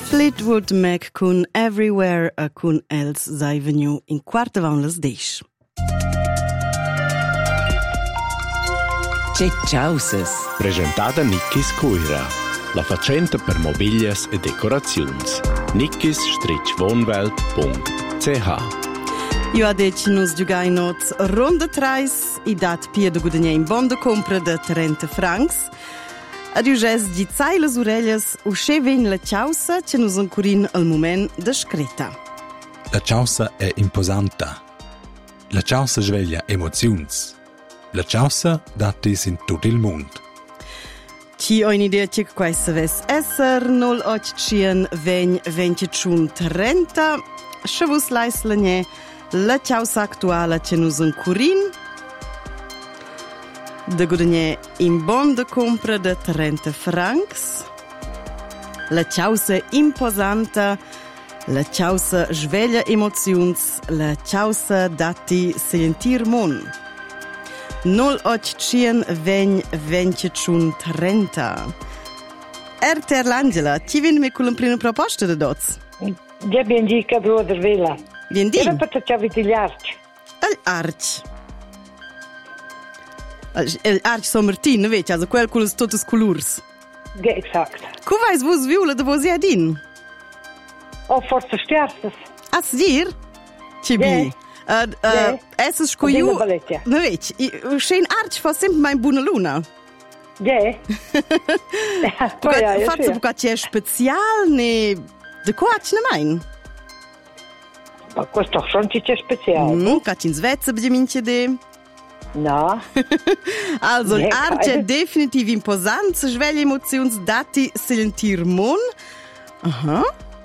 Fleetwood Mac con Everywhere a con els sei vegnu in quarta van las 10. C'è Ciausas. Presentata Nickis Cuira, la facenta per mobilias e decorazions. nickis-wohnwelt.ch. Io adeci nus giugai noz ronda trais i dat pia de guadagnar in bon de compra de 30 francs. Adiuges di zai las orellas usce ven la ciausa che nus ancurin al moment de screta. La ciausa è imposanta. La ciausa sveglia emozions. La ciausa datis in tutto il mondo. Ci ho un'idea che questo ves esser 08 ven 30. Se vos lais lagne la ciausa actuale che nus ancurin de guadagnar in bon de compra de 30 francs. La ciausa imposanta, la ciausa sveglia emozions, la ciausa dati sentir mon. 08 ven 30. Erter l'Angela, ti vieni me con la prima proposta de dots? Ja ben di cadro der vela. Bien di. Era per te chaviti gli arci. L'arch. L'arch San Martin, vedi, also quel con tutti i colori. Ja, exact. Come vais vos viola de vos adin? Oh, forse stiarstes. As dir? Cibi. Esses scoiu. No vedi, schein arch fa sempre mein buona luna. Ja. Forse buca c'è special ne de coach ne mein. Ma questo schon c'è speciale. Ca in Svezia bediamince de. No. Also, l'arch è definitiv imposant, se sveglia emozions dati sentir mon. Aha.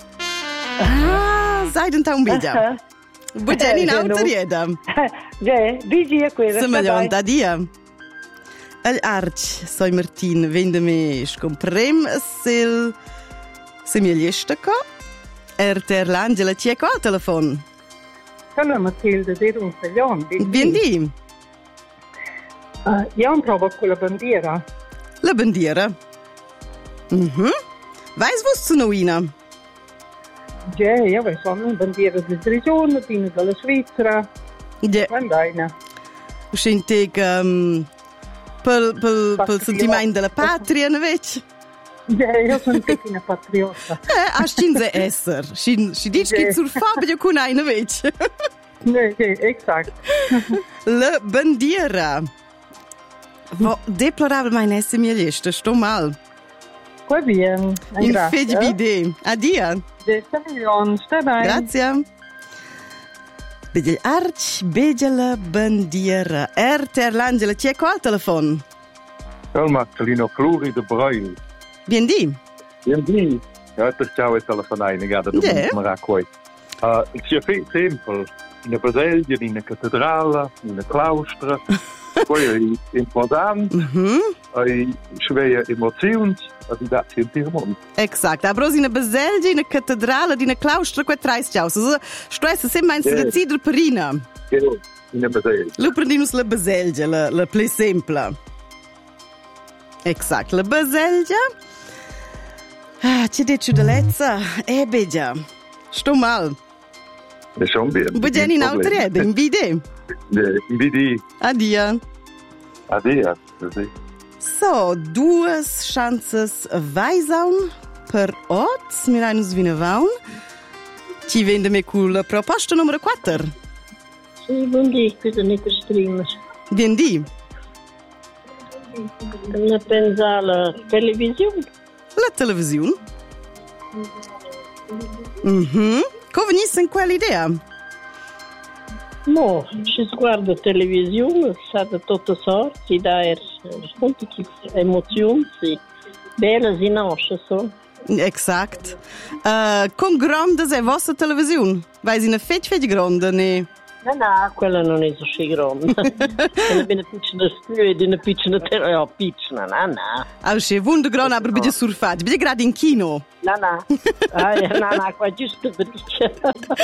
Sei dentà un begia. Bugen in auto rieda. Ja, digi è quella. Se meglio da dia. L'arch San Martin vende me scomprem se mi liestaca. Erter l'Angela ci è qua al telefono. Hallo Matilde, dir un taglion. Bien di. Io provo con la bandiera. La bandiera? Weiss vos zu noina? Ja, io sono una bandiera di regione, una della Svizzera. Ja. Andaina. Scinteg pel sentimento della patria, ne veci? Ja, io sono una patriota. Ascinze esser. Si dice che zur Fabio con eine veci. Ne, exact. La bandiera. Deplorabil mai nesse mia lista, sto mal. Qua bien. In fece bide. Adia. Sta bene. Grazie. Begel arch, begel bandiera. Erter l'Angela, ci è qua al telefono? Ciao Marcelino Fluri de Bruil. Bien di. Bien di. Ja, per ciao è telefonai, negata da Maracoi. Ci è semplice. In una basilica, in una cattedrale, in una claustra. Poi è imposante, hai sveglia emozioni, e dat sentir mon. Exact. Aber in una basilica, in una cattedrale, in una claustra, qua trais ciaus. Also, sto essa sempre in decider perina. In una basilica. Lo prendinus la basilica, la più semplice. Exact. La basilica. Ci dici de lezza? Begia. Sto mal. È schon bien. Bugen in autoriede, in vide. In vidi. Adia. Adia. So, duas chances weisaun per ot. Mi rainus vinevaun. Ci vende me con la proposta numero 4. Sì, buondì, questo è il streamer. Bien di. Ne pensa alla televisione? La televisione? Come venisse in quell'idea? No, ci sguarda la televisione, sa da tutte sorti, da emozioni, belle e nostre sono. Exact. Con grande è vostra televisione? Vai in una fette grande, ne? No, quella non è so grande. È una piccola studio, una piccola televisione, piccola, no. Ah, sì, wundergrande, aber bitte surfat. Bitte gerade in Kino. No, qua giusto per dire.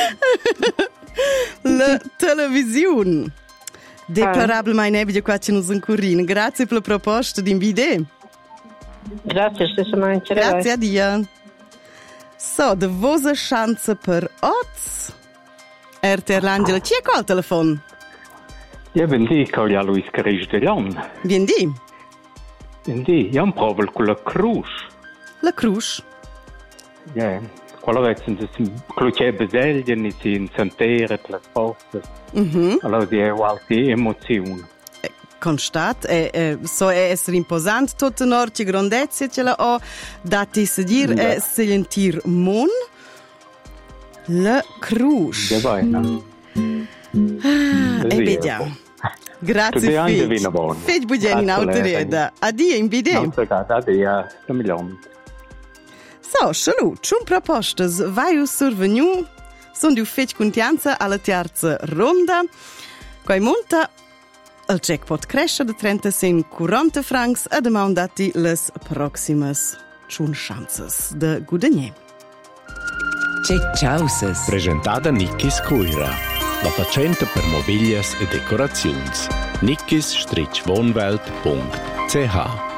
La televisione. Deplorabile mai nebile qua c'è un currin. Grazie per la proposta di invide. Grazie, stessa manche. Grazie a Dio. So, de vosa chance per Oz. RTR L'Angela, chi è qua al telefono? Ja, vendi, Claudia Luis Carish de Leon. Vendi? Vendi, ja, un provel con la Cruz. La Cruz? Ja, quello è senza cloche beseglie, ni si in santere, le forze. Allora, di è qualche emozione. Constat, so è essere imposante, tutta norte grandezza ce la ho, dati se dir, è sentir mon, la Cruz. Ja, bene. E vediamo. Grazie, Fitch. Fitch Bugeni in autoreda. Addio, in video. Non segata, addio, sta milione. So, salut, c'un propostas vai survenu, son di Fitch contianza alla terza ronda, quai monta il jackpot cresce da 36-40 francs e demandati les proximas c'un chances de guadagner. Cecciauses. Presentata Nickis Coira. La facenta per mobilias e decorazions. nickis-wohnwelt.ch